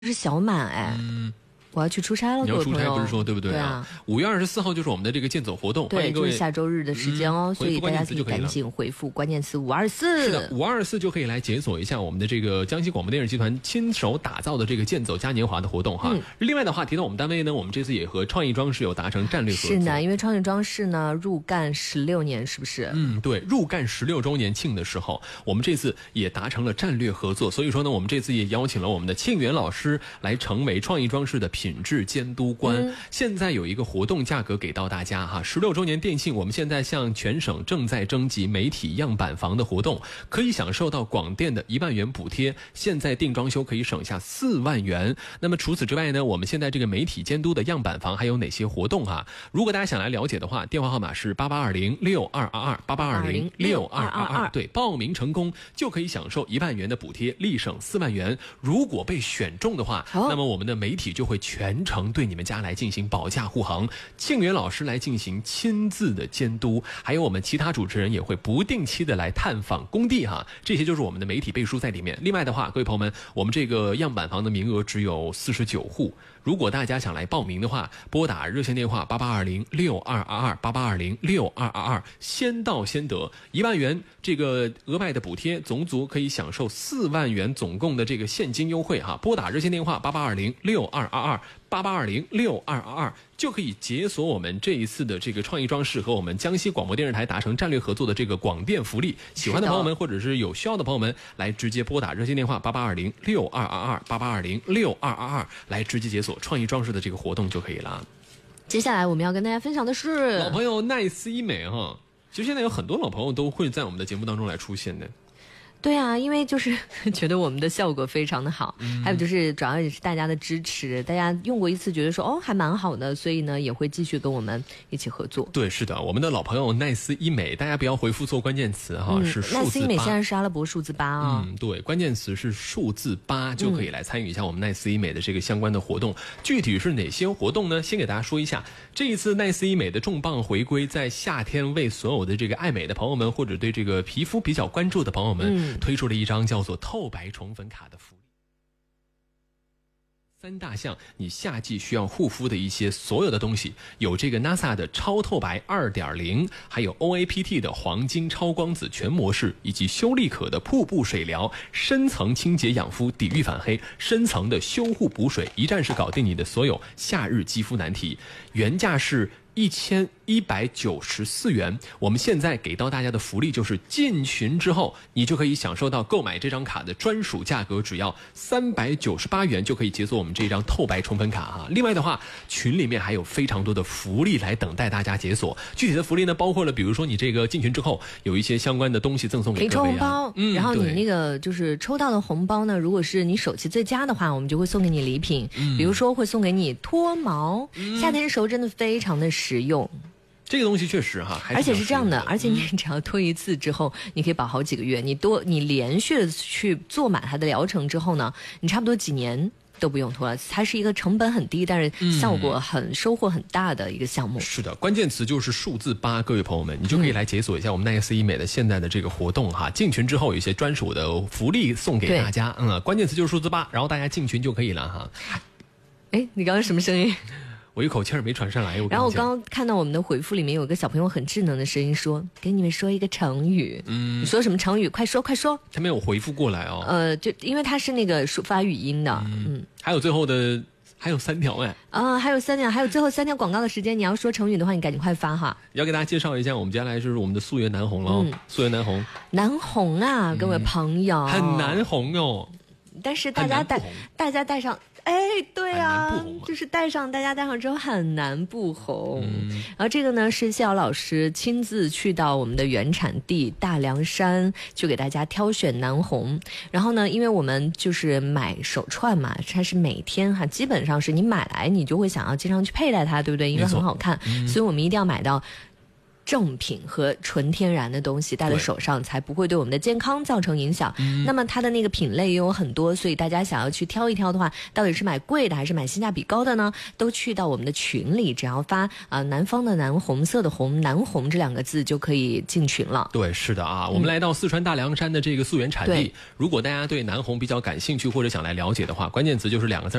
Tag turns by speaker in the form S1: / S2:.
S1: 是小满哎，我要去出差了，
S2: 你要出差不是说对不对
S1: 啊
S2: ？5月24号就是我们的这个健走活动，欢
S1: 对，
S2: 迎各位
S1: 就是下周日的时间哦，所以大家可以赶紧回复关键词524。
S2: 是的，524就可以来解锁一下我们的这个江西广播电视集团亲手打造的这个健走嘉年华的活动哈。另外的话，提到我们单位呢，我们这次也和创意装饰有达成战略合作。
S1: 是的，因为创意装饰呢入干16年，是不是？
S2: 对，入干16周年庆的时候，我们这次也达成了战略合作。所以说呢，我们这次也邀请了我们的庆元老师来成为创意装饰的品质监督官。现在有一个活动价格给到大家哈，16周年店庆，我们现在向全省正在征集媒体样板房的活动，可以享受到广电的1万元补贴，现在定装修可以省下4万元。那么除此之外呢，我们现在这个媒体监督的样板房还有哪些活动啊？如果大家想来了解的话，电话号码是88206222，88206222，对，报名成功就可以享受1万元的补贴，立省4万元。如果被选中的话，那么我们的媒体就会全程对你们家来进行保驾护航，庆元老师来进行亲自的监督，还有我们其他主持人也会不定期的来探访工地哈，这些就是我们的媒体背书在里面。另外的话，各位朋友们，我们这个样板房的名额只有49户，如果大家想来报名的话，拨打热线电话88206222，88206222，先到先得，1万元这个额外的补贴，总组可以享受4万元总共的这个现金优惠哈。拨打热线电话88206222，88206222，就可以解锁我们这一次的这个创意装饰和我们江西广播电视台达成战略合作的这个广电福利。喜欢的朋友们或者是有需要的朋友们，来直接拨打热线电话88206222，88206222，来直接解锁创意装饰的这个活动就可以了。
S1: 接下来我们要跟大家分享的是
S2: 老朋友奈斯医美哈，其实现在有很多老朋友都会在我们的节目当中来出现的。
S1: 对啊，因为就是觉得我们的效果非常的好，还有就是主要也是大家的支持，大家用过一次觉得说哦还蛮好的，所以呢也会继续跟我们一起合作。
S2: 对，是的，我们的老朋友奈斯医美，大家不要回复错关键词哈，是数字8。
S1: 奈斯医美现在是阿拉伯数字8啊。
S2: 对，关键词是数字8，就可以来参与一下我们奈斯医美的这个相关的活动。具体是哪些活动呢？先给大家说一下，这一次奈斯医美的重磅回归，在夏天为所有的这个爱美的朋友们，或者对这个皮肤比较关注的朋友们，推出了一张叫做透白宠粉卡的福利。3大项你夏季需要护肤的一些所有的东西，有这个 NASA 的超透白 2.0， 还有 OAPT 的黄金超光子全模式，以及修丽可的瀑布水疗，深层清洁养肤，抵御反黑，深层的修护补水，一站式搞定你的所有夏日肌肤难题。原价是1194元，我们现在给到大家的福利就是进群之后，你就可以享受到购买这张卡的专属价格，只要398元就可以解锁我们这张透白宠粉卡哈。另外的话，群里面还有非常多的福利来等待大家解锁。具体的福利呢，包括了比如说你这个进群之后有一些相关的东西赠送给各位
S1: 可以抽红包，然后你那个就是抽到的红包呢，如果是你手气最佳的话，我们就会送给你礼品，比如说会送给你脱毛，夏天时候真的非常的实用。
S2: 这个东西确实哈，
S1: 而且是这样的，而且你只要脱一次之后，你可以保好几个月。你连续的去做满它的疗程之后呢，你差不多几年都不用脱了。它是一个成本很低，但是效果收获很大的一个项目。
S2: 是的，关键词就是数字8，各位朋友们，你就可以来解锁一下我们奈斯医美的现在的这个活动哈。进群之后有一些专属的福利送给大家，关键词就是数字8，然后大家进群就可以了哈。
S1: 哎，你刚刚什么声音？
S2: 我一口气儿没喘上来。
S1: 然后我刚刚看到我们的回复里面有个小朋友很智能的声音说，给你们说一个成语。你说什么成语？快说快说。
S2: 他没有回复过来哦。
S1: 就因为他是那个发语音的。
S2: 还有最后的还有3条哎。
S1: 还有3条，还有最后3条广告的时间，你要说成语的话，你赶紧快发哈。
S2: 要给大家介绍一下，我们接下来就是我们的素颜难红了。素颜难红。
S1: 难红啊，各位朋友。
S2: 很难红哦。
S1: 但是大家戴上。哎，对啊，就是大家戴上之后很难不红。然后这个呢是谢瑶老师亲自去到我们的原产地大凉山，去给大家挑选南红。然后呢，因为我们就是买手串嘛，它是每天哈，基本上是你买来你就会想要经常去佩戴它，对不对？因为很好看，所以我们一定要买到正品和纯天然的东西戴在手上，才不会对我们的健康造成影响。那么它的那个品类也有很多，所以大家想要去挑一挑的话，到底是买贵的还是买性价比高的呢？都去到我们的群里，只要发南方的南，红色的红，南红这2个字就可以进群了。
S2: 对，是的啊，我们来到四川大凉山的这个溯源产地，如果大家对南红比较感兴趣或者想来了解的话，关键词就是2个字。